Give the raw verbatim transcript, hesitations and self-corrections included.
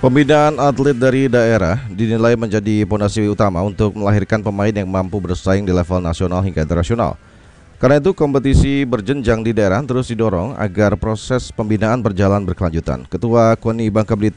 Pembinaan atlet dari daerah dinilai menjadi fondasi utama untuk melahirkan pemain yang mampu bersaing di level nasional hingga internasional. Karena itu, kompetisi berjenjang di daerah terus didorong agar proses pembinaan berjalan berkelanjutan. Ketua KONI Bangka Belitung